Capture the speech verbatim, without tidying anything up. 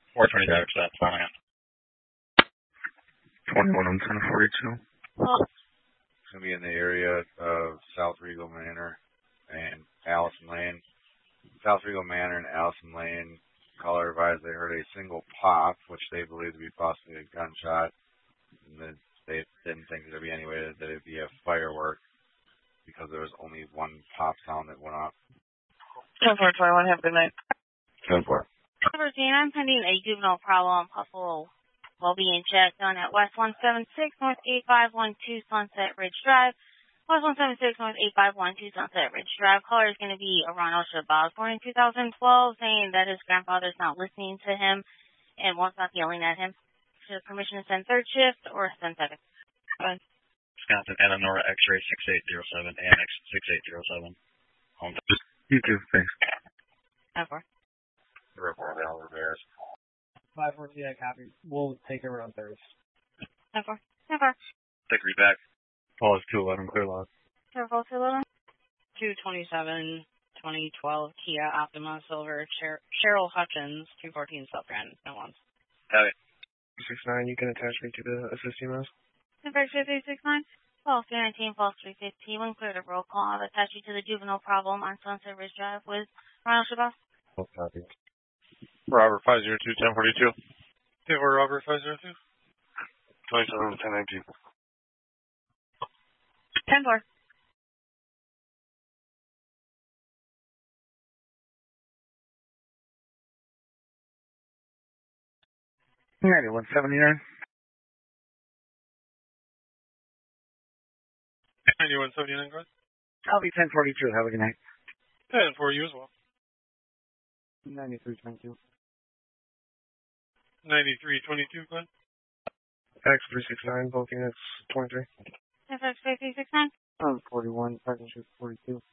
four twenty-five percent fine. twenty-one on ten forty-two. Oh. It's going to be in the area of South Regal Manor and Allison Lane. South Regal Manor and Allison Lane, caller advised they heard a single pop, which they believed to be possibly a gunshot. And then they didn't think there'd be any way that it'd be a firework because there was only one pop sound that went off. ten four twenty-one, have a good night. ten four. Roseanne, I'm pending a juvenile problem, possible well-being check done at West one seventy-six North eight five one two Sunset Ridge Drive. West one seventy-six North eight five one two Sunset Ridge Drive. Caller is going to be a Ronald Shabazz born in two thousand twelve, saying that his grandfather's not listening to him and won't stop yelling at him. Should permission to send third shift or send second? Wisconsin, Eleanor, X-ray six eight zero seven, Annex six eight zero seven. Home. You too, thanks. ten four. Report down Rivers. five four, yeah, copy. We'll take it around Thursday. ten four. ten four. Take read back. Pause two eleven, clear log. Careful, two eleven. two twenty-seven, twenty twelve Kia Optima Silver, Cher- Cheryl Hutchins, two fourteen South Grand, no ones. Got it. six nine, you can attach me to the assist emails? Number three six nine. False three nineteen, false three fifteen. When cleared of roll call, I'll attach you to the juvenile problem on Sunset Ridge Drive with Ronald Shabazz. Oh, copy. Robert five zero two ten forty two. Okay, we're Robert five zero two. twenty-seven ten nineteen. ten four. ninety-one seventy-nine. ninety-one seventy-nine, go ahead. I'll be ten forty-two. Have a good night. ten for you as well. ninety-three twenty-two. ninety-three twenty-two, go ahead. X three six nine, both units twenty-three. F X three six nine. Um, forty-one, partnership forty-two.